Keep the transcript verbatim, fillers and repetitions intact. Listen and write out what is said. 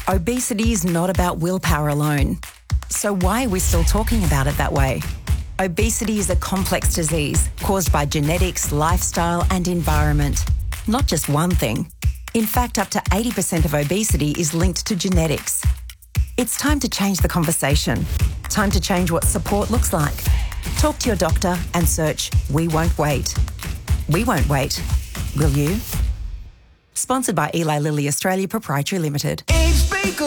Obesity is not about willpower alone. So why are we still talking about it that way? Obesity is a complex disease caused by genetics, lifestyle and environment. Not just one thing. In fact, up to eighty percent of obesity is linked to genetics. It's time to change the conversation. Time to change what support looks like. Talk to your doctor and search We Won't Wait. We won't wait. Will you? Sponsored by Eli Lilly Australia Proprietary Limited.